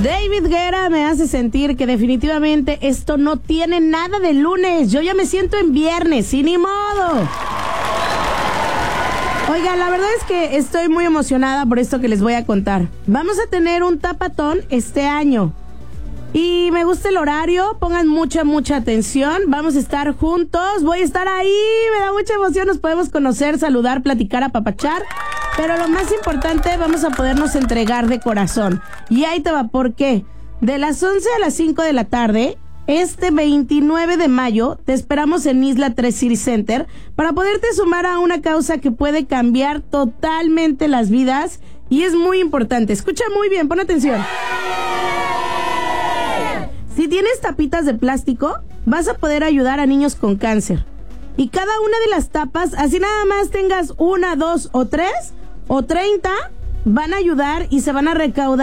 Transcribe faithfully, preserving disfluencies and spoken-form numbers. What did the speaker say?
David Guerra me hace sentir que definitivamente esto no tiene nada de lunes. Yo ya me siento en viernes, y ni modo. Oigan, la verdad es que estoy muy emocionada por esto que les voy a contar. Vamos a tener un tapatón este año. Y me gusta el horario, pongan mucha, mucha atención. Vamos a estar juntos, voy a estar ahí, me da mucha emoción. Nos podemos conocer, saludar, platicar, apapachar. Pero lo más importante, vamos a podernos entregar de corazón. Y ahí te va, ¿por qué? De las once a las cinco de la tarde, este veintinueve de mayo, te esperamos en Isla tres City Center para poderte sumar a una causa que puede cambiar totalmente las vidas. Y es muy importante. Escucha muy bien, pon atención. Si tienes tapitas de plástico, vas a poder ayudar a niños con cáncer. Y cada una de las tapas, así nada más tengas una, dos o tres o treinta, van a ayudar y se van a recaudar